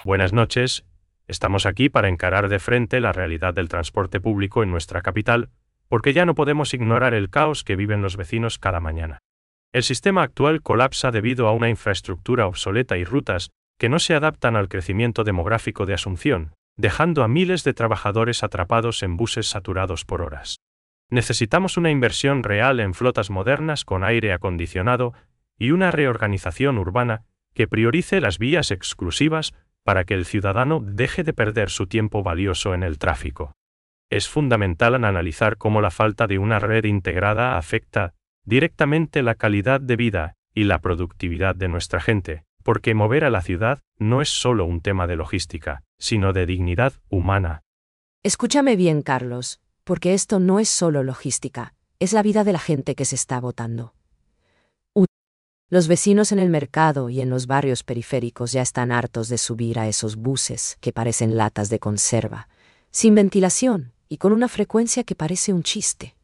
Buenas noches. Estamos aquí para encarar de frente la realidad del transporte público en nuestra capital, porque ya no podemos ignorar el caos que viven los vecinos cada mañana. El sistema actual colapsa debido a una infraestructura obsoleta y rutas que no se adaptan al crecimiento demográfico de Asunción, dejando a miles de trabajadores atrapados en buses saturados por horas. Necesitamos una inversión real en flotas modernas con aire acondicionado y una reorganización urbana que priorice las vías exclusivas para que el ciudadano deje de perder su tiempo valioso en el tráfico. Es fundamental analizar cómo la falta de una red integrada afecta directamente la calidad de vida y la productividad de nuestra gente, porque mover a la ciudad no es solo un tema de logística, sino de dignidad humana. Escúchame bien, Carlos, porque esto no es solo logística, es la vida de la gente que se está agotando. Los vecinos en el mercado y en los barrios periféricos ya están hartos de subir a esos buses que parecen latas de conserva, sin ventilación y con una frecuencia que parece un chiste.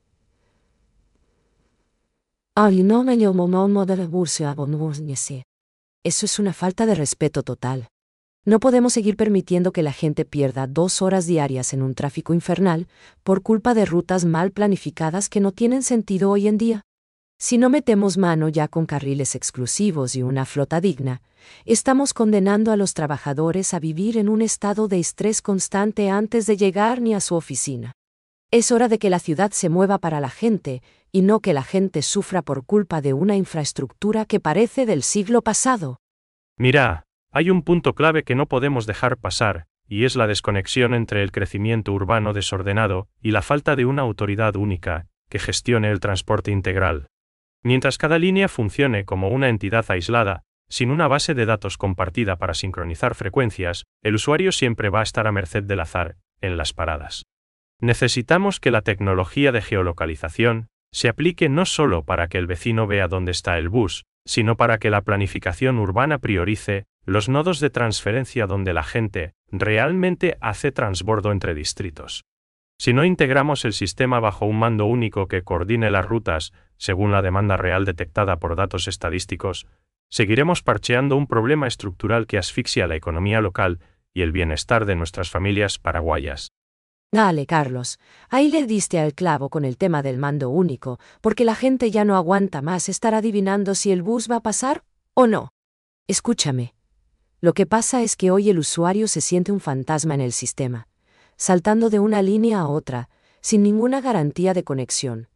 Eso es una falta de respeto total. No podemos seguir permitiendo que la gente pierda 2 horas diarias en un tráfico infernal por culpa de rutas mal planificadas que no tienen sentido hoy en día. Si no metemos mano ya con carriles exclusivos y una flota digna, estamos condenando a los trabajadores a vivir en un estado de estrés constante antes de llegar ni a su oficina. Es hora de que la ciudad se mueva para la gente y no que la gente sufra por culpa de una infraestructura que parece del siglo pasado. Mira, hay un punto clave que no podemos dejar pasar, y es la desconexión entre el crecimiento urbano desordenado y la falta de una autoridad única que gestione el transporte integral. Mientras cada línea funcione como una entidad aislada, sin una base de datos compartida para sincronizar frecuencias, el usuario siempre va a estar a merced del azar, en las paradas. Necesitamos que la tecnología de geolocalización se aplique no solo para que el vecino vea dónde está el bus, sino para que la planificación urbana priorice los nodos de transferencia donde la gente realmente hace transbordo entre distritos. Si no integramos el sistema bajo un mando único que coordine las rutas según la demanda real detectada por datos estadísticos, seguiremos parcheando un problema estructural que asfixia la economía local y el bienestar de nuestras familias paraguayas. Dale, Carlos, ahí le diste al clavo con el tema del mando único, porque la gente ya no aguanta más estar adivinando si el bus va a pasar o no. Escúchame. Lo que pasa es que hoy el usuario se siente un fantasma en el sistema, saltando de una línea a otra, sin ninguna garantía de conexión.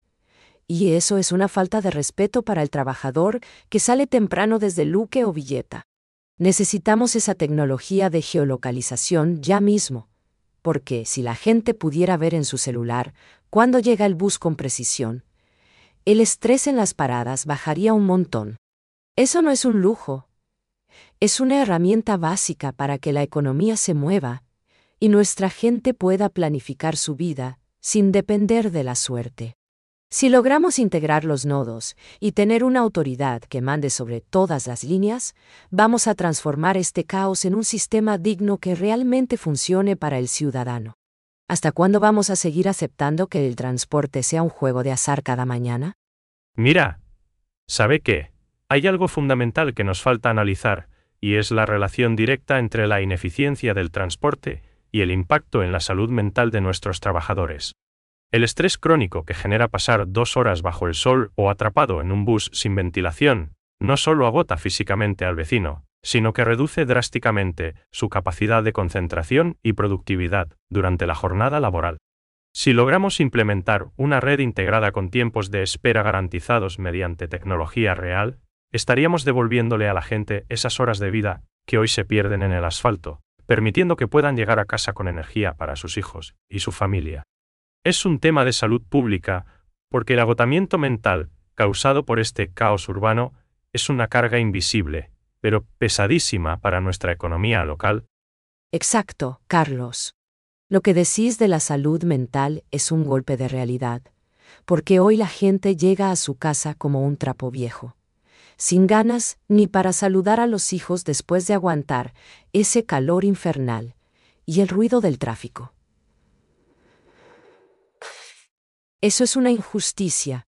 Y eso es una falta de respeto para el trabajador que sale temprano desde Luque o Villeta. Necesitamos esa tecnología de geolocalización ya mismo, porque si la gente pudiera ver en su celular cuándo llega el bus con precisión, el estrés en las paradas bajaría un montón. Eso no es un lujo, es una herramienta básica para que la economía se mueva y nuestra gente pueda planificar su vida sin depender de la suerte. Si logramos integrar los nodos y tener una autoridad que mande sobre todas las líneas, vamos a transformar este caos en un sistema digno que realmente funcione para el ciudadano. ¿Hasta cuándo vamos a seguir aceptando que el transporte sea un juego de azar cada mañana? Mira, ¿sabe qué? Hay algo fundamental que nos falta analizar, y es la relación directa entre la ineficiencia del transporte y el impacto en la salud mental de nuestros trabajadores. El estrés crónico que genera pasar 2 horas bajo el sol o atrapado en un bus sin ventilación, no solo agota físicamente al vecino, sino que reduce drásticamente su capacidad de concentración y productividad durante la jornada laboral. Si logramos implementar una red integrada con tiempos de espera garantizados mediante tecnología real, estaríamos devolviéndole a la gente esas horas de vida que hoy se pierden en el asfalto, permitiendo que puedan llegar a casa con energía para sus hijos y su familia. Es un tema de salud pública, porque el agotamiento mental causado por este caos urbano es una carga invisible, pero pesadísima para nuestra economía local. Exacto, Carlos. Lo que decís de la salud mental es un golpe de realidad, porque hoy la gente llega a su casa como un trapo viejo, sin ganas ni para saludar a los hijos después de aguantar ese calor infernal y el ruido del tráfico. Eso es una injusticia,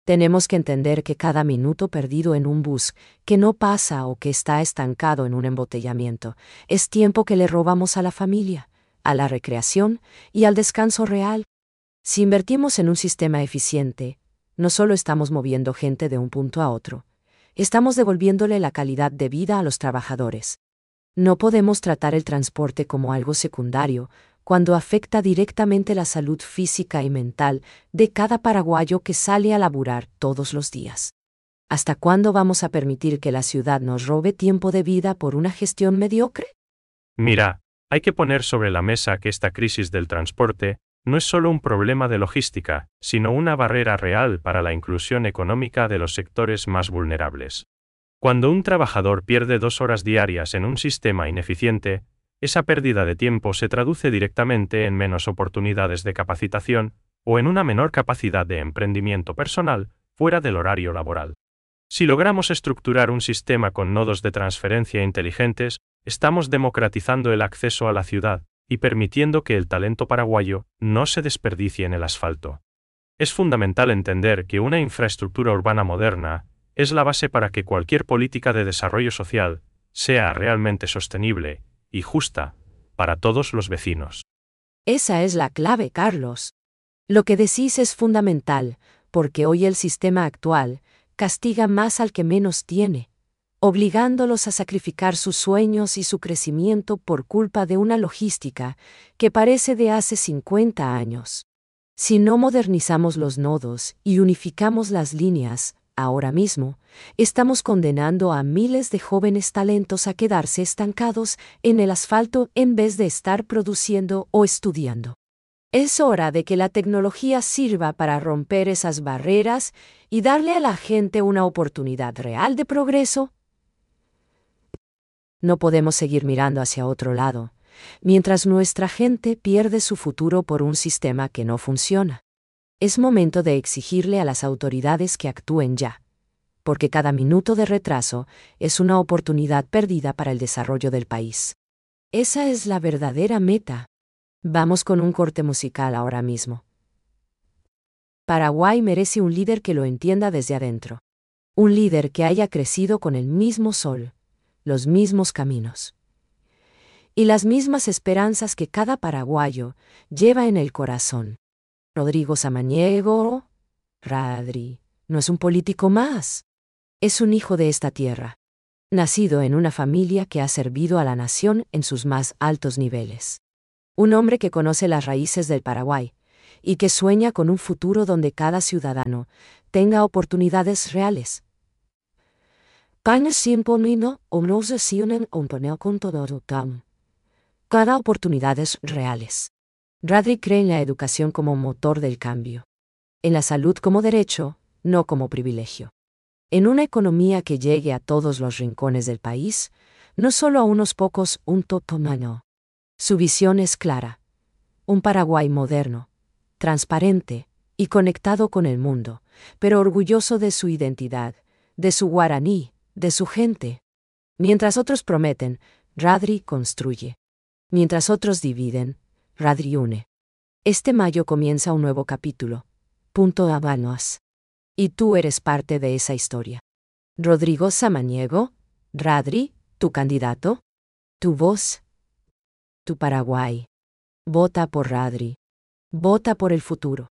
Tenemos que entender que cada minuto perdido en un bus que no pasa o que está estancado en un embotellamiento es tiempo que le robamos a la familia, a la recreación y al descanso real. Si invertimos en un sistema eficiente, no solo estamos moviendo gente de un punto a otro, estamos devolviéndole la calidad de vida a los trabajadores. No podemos tratar el transporte como algo secundario cuando afecta directamente la salud física y mental de cada paraguayo que sale a laburar todos los días. ¿Hasta cuándo vamos a permitir que la ciudad nos robe tiempo de vida por una gestión mediocre? Mira, hay que poner sobre la mesa que esta crisis del transporte no es solo un problema de logística, sino una barrera real para la inclusión económica de los sectores más vulnerables. Cuando un trabajador pierde 2 horas diarias en un sistema ineficiente, esa pérdida de tiempo se traduce directamente en menos oportunidades de capacitación o en una menor capacidad de emprendimiento personal fuera del horario laboral. Si logramos estructurar un sistema con nodos de transferencia inteligentes, estamos democratizando el acceso a la ciudad y permitiendo que el talento paraguayo no se desperdicie en el asfalto. Es fundamental entender que una infraestructura urbana moderna es la base para que cualquier política de desarrollo social sea realmente sostenible y justa para todos los vecinos. Esa es la clave, Carlos. Lo que decís es fundamental, porque hoy el sistema actual castiga más al que menos tiene, obligándolos a sacrificar sus sueños y su crecimiento por culpa de una logística que parece de hace 50 años. Si no modernizamos los nodos y unificamos las líneas, ahora mismo, estamos condenando a miles de jóvenes talentos a quedarse estancados en el asfalto en vez de estar produciendo o estudiando. Es hora de que la tecnología sirva para romper esas barreras y darle a la gente una oportunidad real de progreso. No podemos seguir mirando hacia otro lado, mientras nuestra gente pierde su futuro por un sistema que no funciona. Es momento de exigirle a las autoridades que actúen ya, porque cada minuto de retraso es una oportunidad perdida para el desarrollo del país. Esa es la verdadera meta. Vamos con un corte musical ahora mismo. Paraguay merece un líder que lo entienda desde adentro. Un líder que haya crecido con el mismo sol, los mismos caminos y las mismas esperanzas que cada paraguayo lleva en el corazón. Rodrigo Samaniego, Radri, no es un político más. Es un hijo de esta tierra, nacido en una familia que ha servido a la nación en sus más altos niveles. Un hombre que conoce las raíces del Paraguay y que sueña con un futuro donde cada ciudadano tenga oportunidades reales. Cada oportunidades reales. Radri cree en la educación como motor del cambio, en la salud como derecho, no como privilegio. En una economía que llegue a todos los rincones del país, no solo a unos pocos, un totomano. Su visión es clara. Un Paraguay moderno, transparente y conectado con el mundo, pero orgulloso de su identidad, de su guaraní, de su gente. Mientras otros prometen, Radri construye. Mientras otros dividen, Radri une. Este mayo comienza un nuevo capítulo. Punto Habanos. Y tú eres parte de esa historia. Rodrigo Samaniego, Radri, tu candidato, tu voz, tu Paraguay. Vota por Radri. Vota por el futuro.